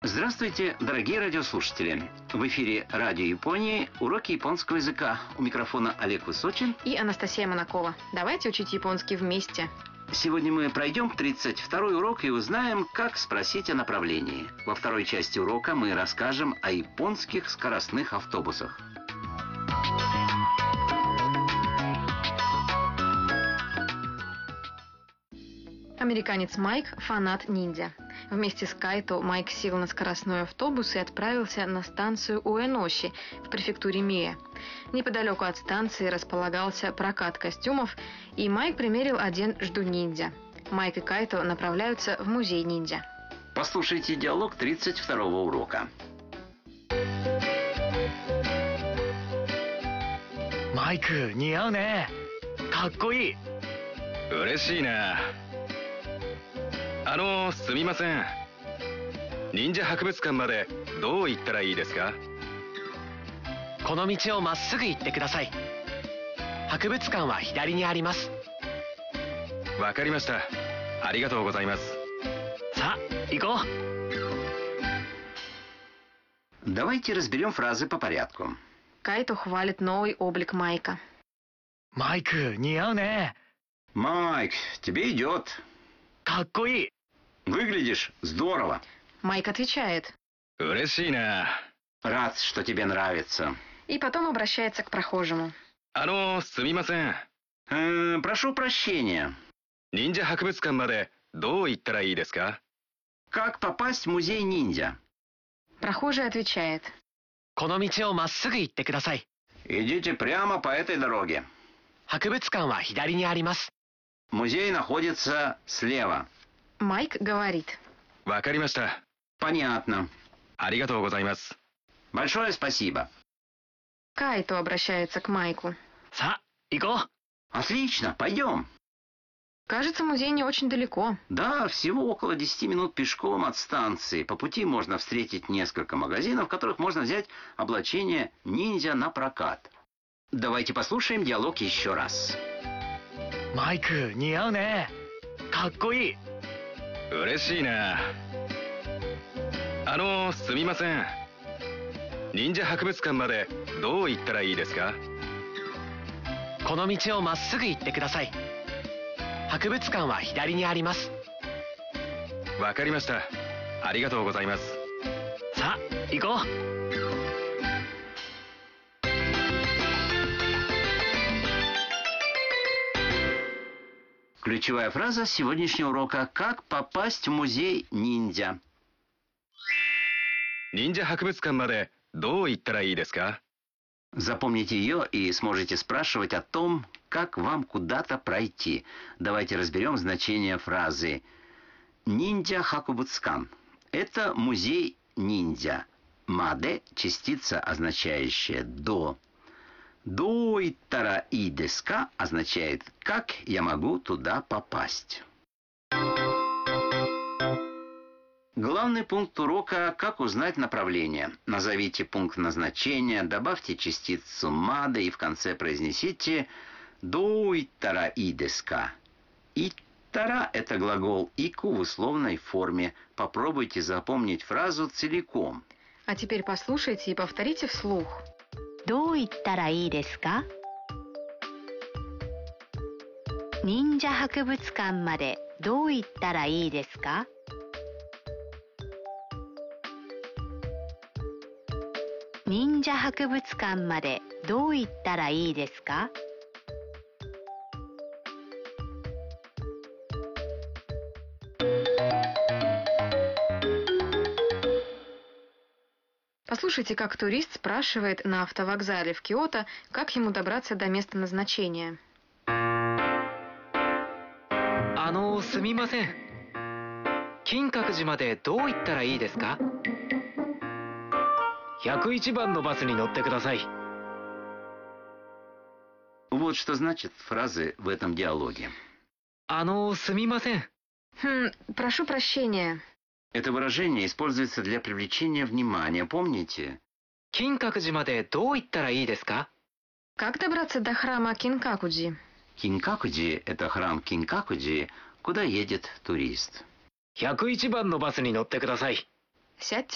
Здравствуйте, дорогие радиослушатели! В эфире Радио Японии уроки японского языка. У микрофона Олег Высочин и Анастасия Монакова. Давайте учить японский вместе. Сегодня мы пройдем 32-й урок и узнаем, как спросить о направлении. Во второй части урока мы расскажем о японских скоростных автобусах. Американец Майк – фанат ниндзя. Вместе с Кайто Майк сел на скоростной автобус и отправился на станцию Уэноши в префектуре Мие. Неподалеку от станции располагался прокат костюмов, и Майк примерил одежду ниндзя. Майк и Кайто направляются в музей ниндзя. Послушайте диалог 32-го урока. Майк, 似合うね。かっこいい。 嬉しいな。すみません。忍者博物館までどう行ったらいいですか？ この道をまっすぐ行ってください。博物館は左にあります。 わかりました。ありがとうございます。 さあ、行こう。Давайте разберем фразы по порядку. Кайто хвалит новый облик Майка. Майк, 似合うね。 Майк, тебе идет. かっこいい。 Выглядишь здорово. Майк отвечает. 嬉しいな。 Рад, что тебе нравится. И потом обращается к прохожему. すみません。 Прошу прощения. 忍者博物館までどう行ったらいいですか？ Как попасть в музей ниндзя? Прохожий отвечает. この道をまっすぐ行ってください。 Идите прямо по этой дороге. 博物館は左にあります。 Музей находится слева. Майк говорит. わかりました。 Понятно. ありがとうございます。 Большое спасибо. Кайто обращается к Майку. さあ、行こう。 Отлично, пойдем. Кажется, музей не очень далеко. Да, всего около 10 минут пешком от станции. По пути можно встретить несколько магазинов, в которых можно взять облачение ниндзя на прокат. Давайте послушаем диалог еще раз. Майк, 似合うね。かっこいい。 嬉しいな。すみません。忍者博物館までどう行ったらいいですか？ この道をまっすぐ行ってください。博物館は左にあります。 わかりました。ありがとうございます。 さあ、行こう。 Ключевая фраза сегодняшнего урока: как попасть в музей ниндзя. 忍者博物館までどう行ったらいいですか? Запомните ее и сможете спрашивать о том, как вам куда-то пройти. Давайте разберем значение фразы. Ниндзя Хакубуцкан. Это музей ниндзя. Маде – частица, означающая «до». Доитара и деска означает «как я могу туда попасть». Главный пункт урока – как узнать направление. Назовите пункт назначения, добавьте частицу «маде» и в конце произнесите «доитара и деска». «Иттара» – это глагол «ику» в условной форме. Попробуйте запомнить фразу целиком. А теперь послушайте и повторите вслух. どう行ったらいいですか？忍者博物館までどう行ったらいいですか？忍者博物館までどう行ったらいいですか？ Послушайте, как турист спрашивает на автовокзале в Киото, как ему добраться до места назначения. すみません。金閣寺までどう行ったらいいですか？101番のバスに乗ってください。 Вот что значит фразы в этом диалоге. すみません。 Прошу прощения. Это выражение используется для привлечения внимания, помните? 金閣寺までどう行ったらいいですか? Как добраться до храма Кинкакуджи? Кинкакуджи – это храм Кинкакуджи, куда едет турист. 101番のバスに乗ってください。 Сядьте